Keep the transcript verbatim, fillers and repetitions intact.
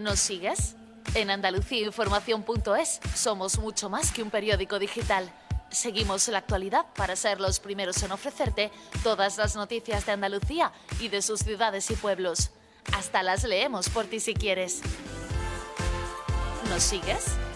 ¿Nos sigues? En Andalucía Información punto es somos mucho más que un periódico digital. Seguimos la actualidad para ser los primeros en ofrecerte todas las noticias de Andalucía y de sus ciudades y pueblos. Hasta las leemos por ti si quieres. ¿Nos sigues?